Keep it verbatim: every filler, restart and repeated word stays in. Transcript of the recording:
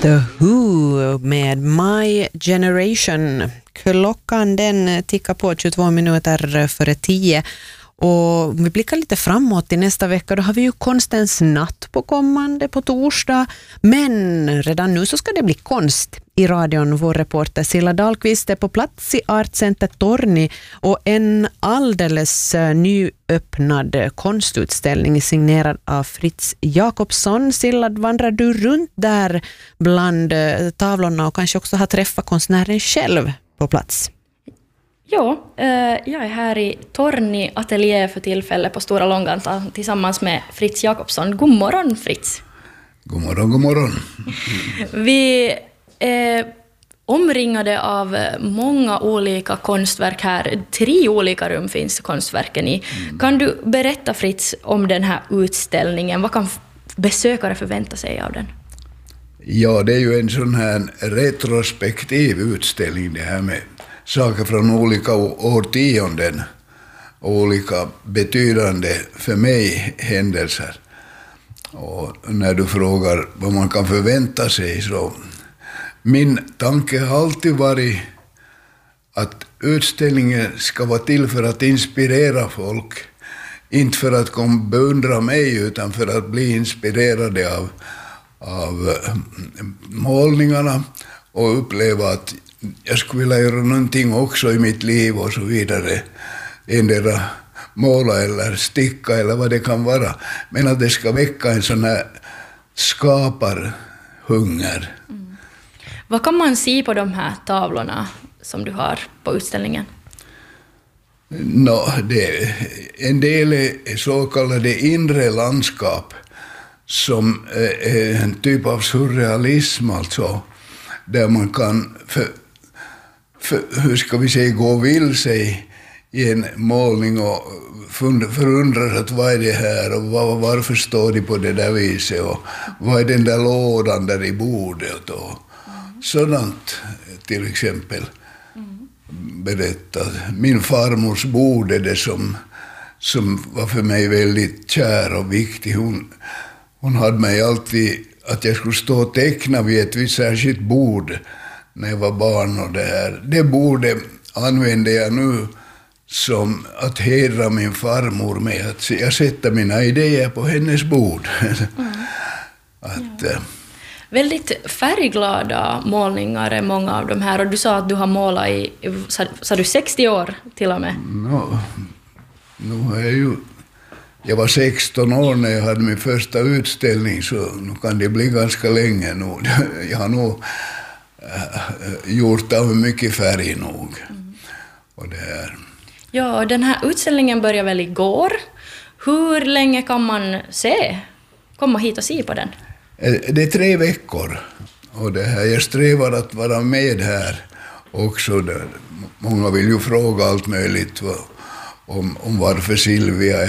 The Who med My Generation. Klockan den tickar på tjugotvå minuter före tio. Och vi blickar lite framåt i nästa vecka. Då har vi ju konstens natt på kommande på torsdag. Men redan nu så ska det bli konst i radion. Vår reporter Silla Dahlqvist är på plats i Artcenter Torni. Och en alldeles nyöppnad konstutställning signerad av Fritz Jakobsson. Silla, vandrar du runt där bland tavlorna och kanske också har träffat konstnären själv på plats? Ja, jag är här i Torni ateljé för tillfället på Stora Långgatan tillsammans med Fritz Jakobsson. God morgon, Fritz. God morgon, god morgon. Vi är omringade av många olika konstverk här. Tre olika rum finns konstverken i. Mm. Kan du berätta, Fritz, om den här utställningen? Vad kan besökare förvänta sig av den? Ja, det är ju en sån här retrospektiv utställning, det här med saker från olika årtionden och olika betydande för mig händelser. Och när du frågar vad man kan förvänta sig, så min tanke har alltid varit att utställningen ska vara till för att inspirera folk, inte för att komma beundra mig utan för att bli inspirerade av, av målningarna och uppleva att jag skulle vilja göra någonting också i mitt liv och så vidare. Endera måla eller sticka eller vad det kan vara. Men att det ska väcka en sån här skaparhunger. Mm. Vad kan man se på de här tavlorna som du har på utställningen? No, det, en del är så kallade inre landskap som är en typ av surrealism, alltså. Där man kan, för, för, hur ska vi säga, gå vilse i en målning och förundras att vad är det här och var, varför står det på det där viset och vad är den där lådan där i bordet och mm. sådant till exempel. Mm. Berättat. Min farmors bord är det som, som var för mig väldigt kär och viktig. Hon, hon hade mig alltid att jag skulle stå och teckna vid ett visst särskilt bord när jag var barn och det här. Det bordet använder jag nu som att hedra min farmor med. Att jag sätter mina idéer på hennes bord. Mm. att, ja. äh, Väldigt färgglada målningar är många av de här. Och du sa att du har målat i, sa, sa du sextio år till och med? No, nu är ju... Jag var sexton år när jag hade min första utställning, så nu kan det bli ganska länge nu. Jag har nog äh, gjort av mycket färg nog. Mm. Och det här. Ja, den här utställningen började väl igår. Hur länge kan man se? Komma hit och se på den? Det är tre veckor. Och det här, jag strävar att vara med här också. Där. Många vill ju fråga allt möjligt om, om varför Silvia är